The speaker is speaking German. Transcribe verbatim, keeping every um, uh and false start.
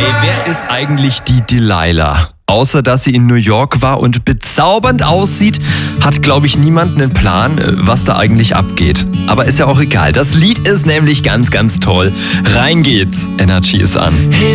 Ey, wer ist eigentlich die Delilah? Außer dass sie in New York war und bezaubernd aussieht, hat, glaube ich, niemand einen Plan, was da eigentlich abgeht. Aber ist ja auch egal. Das Lied ist nämlich ganz, ganz toll. Rein geht's. Energy ist an.